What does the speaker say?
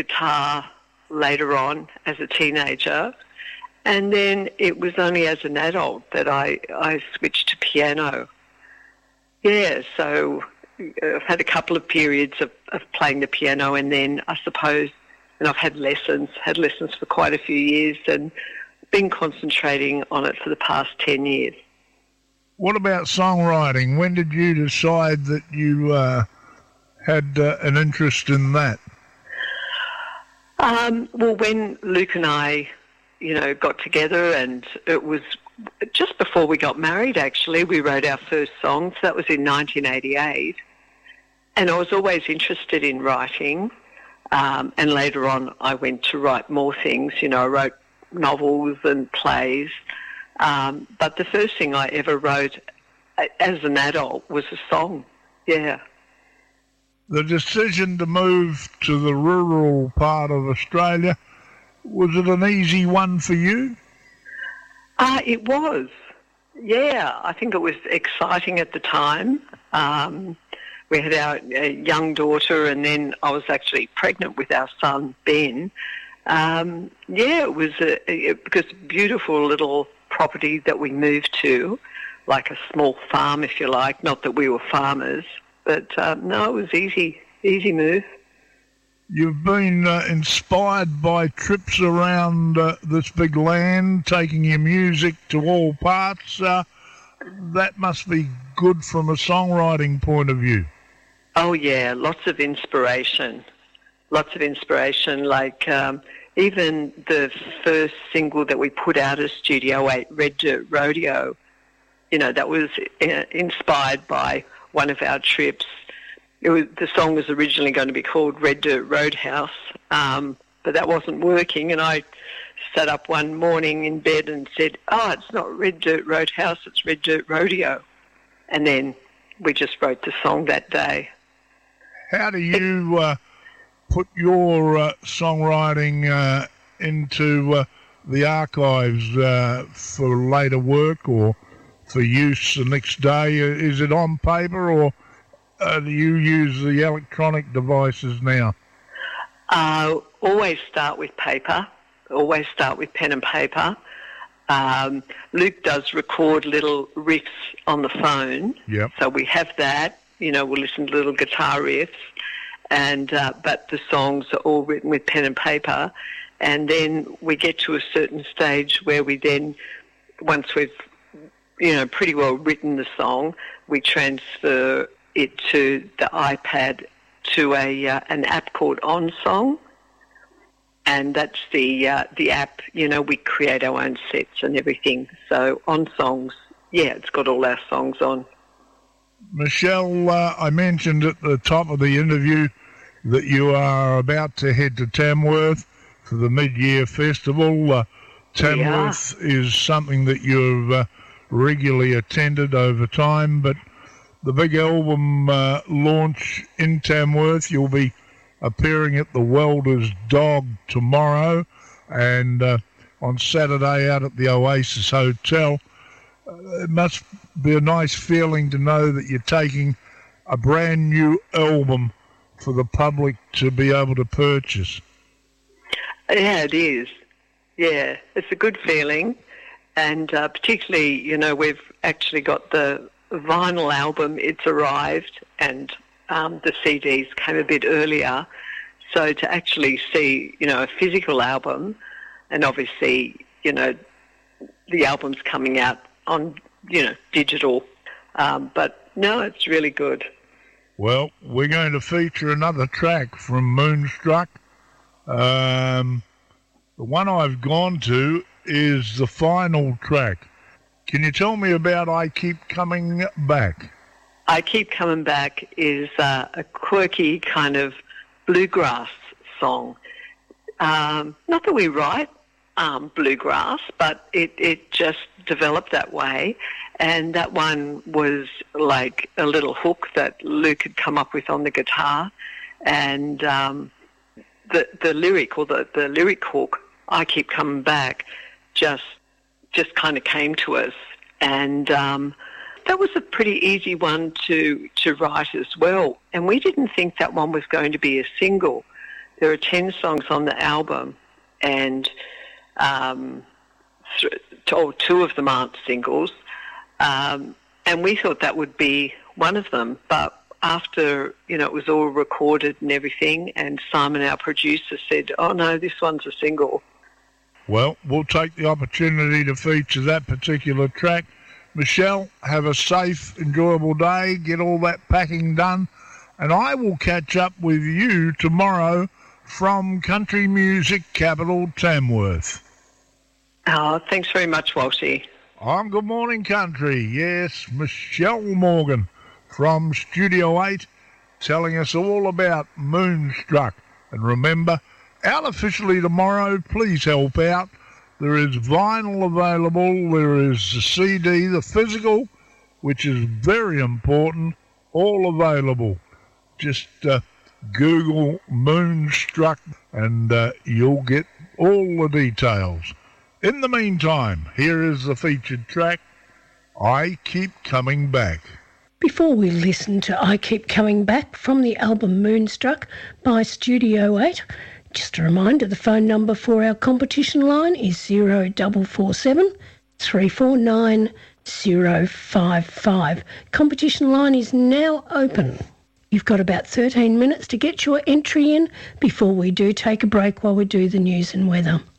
guitar later on as a teenager. And then it was only as an adult that I switched to piano. Yeah, so I've had a couple of periods of playing the piano, and then I suppose, and I've had lessons for quite a few years and been concentrating on it for the past 10 years. What about songwriting? When did you decide that you had an interest in that? Well, when Luke and I, got together, and it was just before we got married, actually, we wrote our first song. So that was in 1988. And I was always interested in writing. And later on, I went to write more things. I wrote novels and plays. But the first thing I ever wrote as an adult was a song. Yeah. The decision to move to the rural part of Australia, was it an easy one for you? It was. Yeah, I think it was exciting at the time. We had our young daughter, and then I was actually pregnant with our son, Ben. It was because beautiful little property that we moved to, like a small farm, if you like. Not that we were farmers, but no, it was easy move. You've been inspired by trips around this big land, taking your music to all parts. That must be good from a songwriting point of view. Oh, yeah, lots of inspiration. Like even the first single that we put out of Studio 8, Red Dirt Rodeo, that was inspired by one of our trips. The song was originally going to be called Red Dirt Roadhouse, but that wasn't working, and I sat up one morning in bed and said, it's not Red Dirt Roadhouse, it's Red Dirt Rodeo. And then we just wrote the song that day. How do you put your songwriting into the archives for later work or for use the next day? Is it on paper, or do you use the electronic devices now? Always start with paper. Always start with pen and paper. Luke does record little riffs on the phone. Yep. So we have that. We'll listen to little guitar riffs. But the songs are all written with pen and paper. And then we get to a certain stage where we then, once we've, pretty well written the song, we transfer it to the iPad to an app called OnSong, and that's the app. We create our own sets and everything. So OnSongs, it's got all our songs on. Michelle, I mentioned at the top of the interview that you are about to head to Tamworth for the mid-year festival. Tamworth is something that you've regularly attended over time, but the big album launch in Tamworth, you'll be appearing at the Welder's Dog tomorrow, and on Saturday out at the Oasis Hotel. It must be a nice feeling to know that you're taking a brand new album for the public to be able to purchase. Yeah, it is. Yeah, it's a good feeling, and particularly, we've actually got the vinyl album. It's arrived, and the CDs came a bit earlier. So to actually see, a physical album, and obviously, the album's coming out on, digital. But no, it's really good. Well, we're going to feature another track from Moonstruck. The one I've gone to is the final track. Can you tell me about I Keep Coming Back? I Keep Coming Back is a quirky kind of bluegrass song. Not that we write bluegrass, but it just developed that way. And that one was like a little hook that Luke had come up with on the guitar. And the lyric, or the lyric hook, I Keep Coming Back, just kind of came to us. And that was a pretty easy one to write as well. And we didn't think that one was going to be a single. there are 10 songs on the album, and two of them aren't singles. And we thought that would be one of them, but after, it was all recorded and everything, and Simon, our producer, said, oh no, this one's a single. Well, we'll take the opportunity to feature that particular track. Michelle, have a safe, enjoyable day, get all that packing done, and I will catch up with you tomorrow from country music capital Tamworth. Oh, thanks very much, Walshy. I'm Good Morning Country. Yes, Michelle Morgan from Studio 8 telling us all about Moonstruck. And remember, out officially tomorrow, please help out. There is vinyl available. There is the CD, the physical, which is very important, all available. Just Google Moonstruck and you'll get all the details. In the meantime, here is the featured track, I Keep Coming Back. Before we listen to I Keep Coming Back from the album Moonstruck by Studio 8, just a reminder, the phone number for our competition line is 0447 349 055. Competition line is now open. You've got about 13 minutes to get your entry in before we do take a break while we do the news and weather.